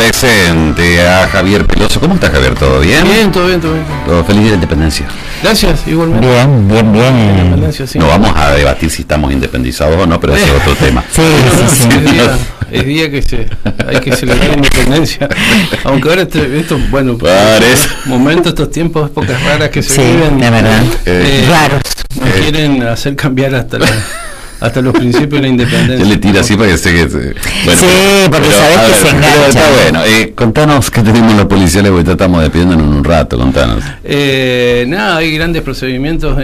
presente a Javier Peloso. ¿Cómo está, Javier? ¿Todo bien? Bien, todo bien, todo bien. ¿Todo feliz de la independencia? Gracias, igualmente. Bien. Independencia, sí. No vamos a debatir si estamos independizados o no, pero ese es otro tema. Sí. Es día que hay que celebrar la independencia. Aunque ahora estos momentos, estos tiempos, épocas raras que se viven. De verdad. Raros. Nos quieren hacer cambiar hasta los principios de la independencia. Yo le tiro así para que se... Bueno, sí, porque sabes que se engancha. Está bueno. Contanos qué tenemos los policiales, porque estamos despidiéndonos en un rato. Contanos. Nada, hay grandes procedimientos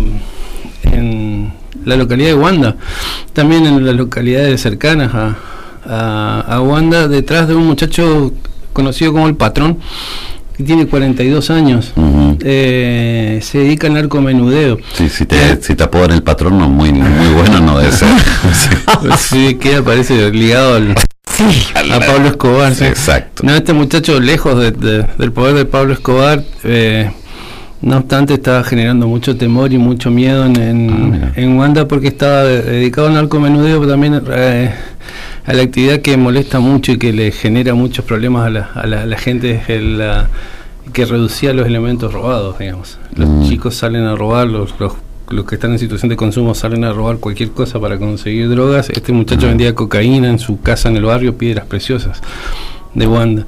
en la localidad de Wanda, también en las localidades cercanas a Wanda, detrás de un muchacho conocido como el Patrón, que tiene 42 años. Uh-huh. Se dedica al narcomenudeo. Sí, si te apodan el Patrón, no muy bueno no debe ser. Sí, queda, parece ligado a Pablo Escobar. Sí, exacto. No, este muchacho, lejos del poder de Pablo Escobar, no obstante, estaba generando mucho temor y mucho miedo en Wanda, porque estaba dedicado al narcomenudeo, pero también a la actividad que molesta mucho y que le genera muchos problemas a la gente, que reducía los elementos robados, digamos. Los chicos salen a robar, los que están en situación de consumo salen a robar cualquier cosa para conseguir drogas. Este muchacho vendía cocaína en su casa en el barrio Piedras Preciosas de Wanda.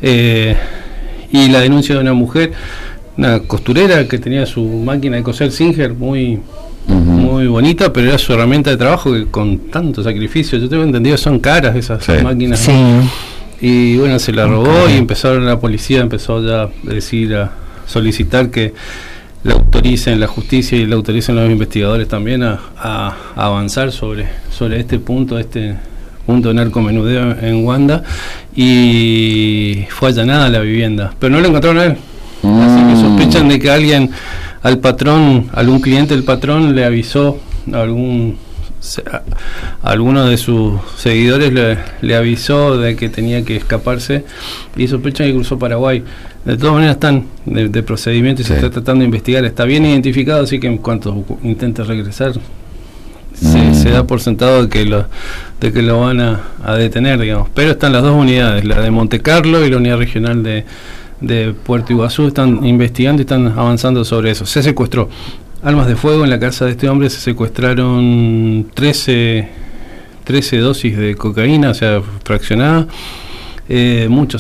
Y la denuncia de una mujer, una costurera que tenía su máquina de coser Singer muy bonita, pero era su herramienta de trabajo, que con tanto sacrificio, yo tengo entendido, son caras esas máquinas. Sí. Y bueno, se la robó y la policía empezó ya a solicitar que la autoricen la justicia y la autoricen los investigadores también a avanzar sobre este punto de narcomenudeo en Wanda, y fue allanada la vivienda, pero no lo encontraron a él. Así que sospechan de que algún cliente del Patrón le avisó, alguno de sus seguidores le avisó de que tenía que escaparse, y sospechan que cruzó Paraguay. De todas maneras están de procedimiento y se está tratando de investigar. Está bien identificado, así que en cuanto intente regresar, se da por sentado de que lo van a detener, digamos. Pero están las dos unidades, la de Monte Carlo y la unidad regional de Puerto Iguazú, están investigando y están avanzando sobre eso. Se secuestró armas de fuego en la casa de este hombre, se secuestraron 13 dosis de cocaína, o sea, fraccionada, muchos